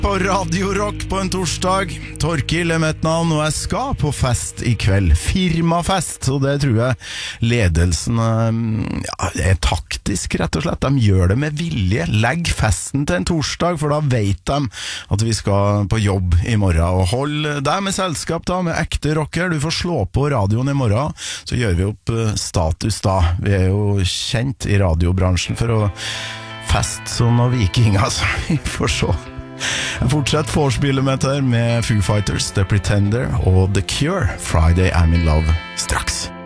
På Radio Rock på en torsdag. Torkil mitt navn, og jeg skal på fest i kveld. Firmafest, og det tror jeg ledelsen er taktisk, rett og slett. De gjør det med vilje. Legg festen til en torsdag, for da vet de at vi skal på jobb i morgen. Og hold deg med selskap da, med ekte rocker. Du får slå på radioen i morgen, så gjør vi opp status da. Vi er jo kjent i radiobransjen for å feste som noen vikinger, så vi får se. Jeg fortsetter vorspielet med Foo Fighters, The Pretender og The Cure, Friday I'm in Love, straks.